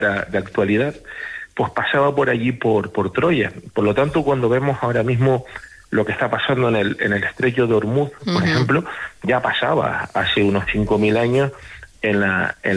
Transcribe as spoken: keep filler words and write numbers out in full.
de, de actualidad, pues pasaba por allí, por, por Troya. Por lo tanto, cuando vemos ahora mismo lo que está pasando en el, en el estrecho de Hormuz, por uh-huh. ejemplo, ya pasaba hace unos cinco mil años en la, en